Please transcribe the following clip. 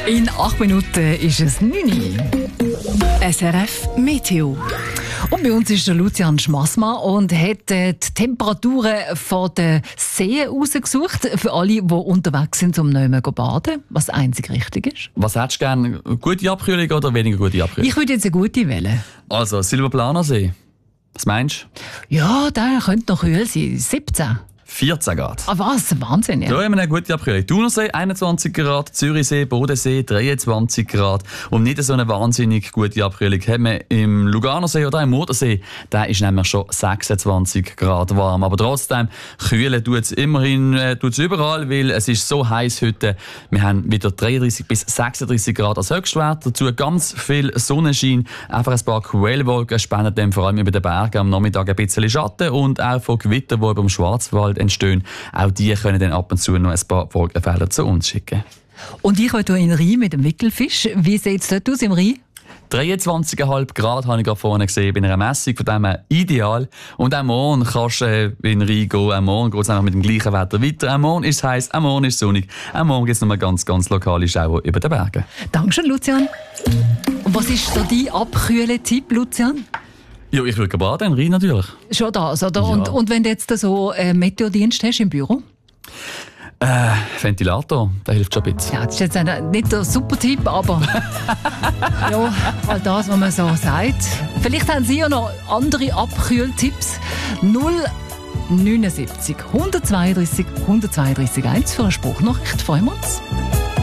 In 8 Minuten ist es 9 Uhr. SRF Meteo. Und bei uns ist der Lucian Schmassmann und hat die Temperaturen von den Seen rausgesucht. Für alle, die unterwegs sind, um nicht mehr zu baden, was einzig richtig ist. Was hättest du gerne? Gute Abkühlung oder weniger gute Abkühlung? Ich würde jetzt eine gute wählen. Also, Silberplanersee. Was meinst du? Ja, der könnte noch kühl sein. 17. 14 Grad. Ah, was? Wahnsinn, ja. Da haben wir eine gute Abkühlung. Thunersee 21 Grad, Zürichsee, Bodensee 23 Grad. Und nicht so eine wahnsinnig gute Abkühlung haben wir im Luganersee oder im Modersee. Da ist nämlich schon 26 Grad warm. Aber trotzdem, kühlen tut es immerhin überall, weil es ist so heiß heute. Wir haben wieder 33 bis 36 Grad als Höchstwert. Dazu ganz viel Sonnenschein. Einfach ein paar Quellwolken spenden dem vor allem über den Bergen am Nachmittag ein bisschen Schatten. Und auch von Gewitter, die über dem Schwarzwald entstehen. Auch die können dann ab und zu noch ein paar Wolkenfelder zu uns schicken. Und ich heute in den Rhein mit dem Wickelfisch. Wie sieht es dort aus im Rhein? 23,5 Grad habe ich gerade vorne gesehen bei einer Messung, von dem her ideal. Und auch morgen kannst du in den Rhein gehen. Auch morgen geht es einfach mit dem gleichen Wetter weiter. Auch morgen ist es heiß, auch morgen ist es sonnig. Auch morgen gibt es nochmal ganz lokale Schauer über den Bergen. Dankeschön, Lucian. Und was ist so dein Abkühlen-Tipp, Lucian? Ja, ich würde baden, in Rhein natürlich. Schon das, oder? Ja. Und wenn du jetzt so einen Meteodienst hast im Büro? Ventilator, der hilft schon ein bisschen. Ja, das ist jetzt nicht der super Tipp, aber ja, all das, was man so sagt. Vielleicht haben Sie ja noch andere Abkühltipps. 079 132 132 1 für eine Spruchnachricht. Freuen wir uns.